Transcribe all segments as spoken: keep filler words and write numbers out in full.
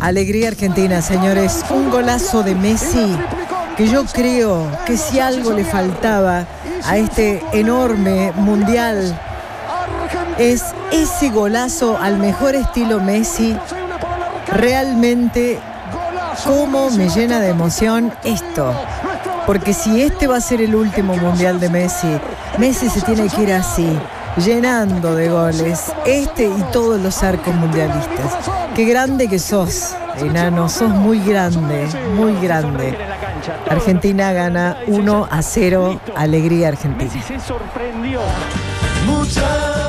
Alegría Argentina, señores. Un golazo de Messi que yo creo que si algo le faltaba a este enorme mundial es ese golazo al mejor estilo Messi. Realmente, cómo me llena de emoción esto. Porque si este va a ser el último mundial de Messi, Messi se tiene que ir así, llenando de goles, este y todos los arcos mundialistas. Qué grande que sos, enano, sos muy grande, muy grande. Argentina gana uno a cero, alegría Argentina. Messi se sorprendió. Muchachos,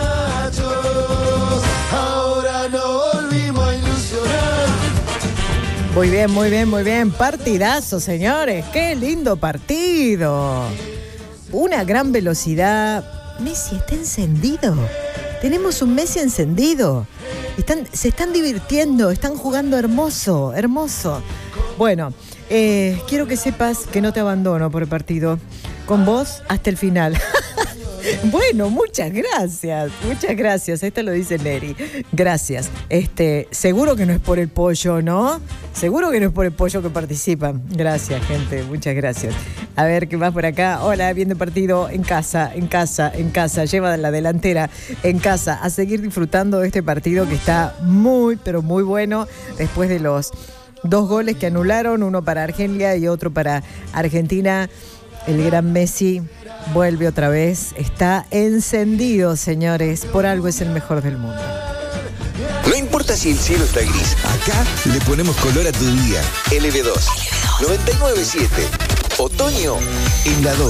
ahora no volvimos a ilusionar. Muy bien, muy bien, muy bien. Partidazo, señores. Qué lindo partido. Una gran velocidad. Messi está encendido. Tenemos un Messi encendido. Están, se están divirtiendo, están jugando hermoso, hermoso. Bueno, eh, quiero que sepas que no te abandono por el partido. Con vos hasta el final. Bueno, muchas gracias, muchas gracias. Esto lo dice Neri. Gracias. Este, seguro que no es por el pollo, ¿no? Seguro que no es por el pollo que participan. Gracias, gente, muchas gracias. A ver, ¿qué más por acá? Hola, viendo el partido en casa, en casa, en casa. Lleva la delantera en casa. A seguir disfrutando de este partido que está muy, pero muy bueno. Después de los dos goles que anularon, uno para Argelia y otro para Argentina. El gran Messi vuelve otra vez. Está encendido, señores. Por algo es el mejor del mundo. No importa si el cielo está gris. Acá le ponemos color a tu día. L B dos. noventa y nueve punto siete. Otoño en la dos.